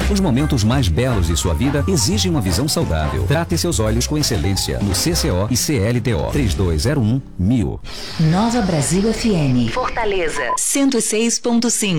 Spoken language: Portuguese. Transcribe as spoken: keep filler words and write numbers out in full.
Os momentos mais belos de sua vida exigem uma visão saudável. Trate seus olhos com excelência no C C O e C L T O. três dois zero um mil. Nova Brasil F M. Fortaleza cento e seis ponto cinco.